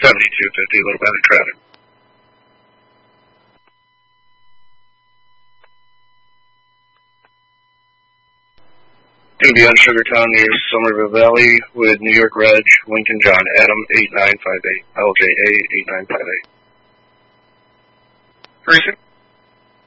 7250, Little Bend traffic. Going to be on Sugartown near Somerville Valley with New York Reg, Lincoln John Adam 8958, LJA 8958. Person?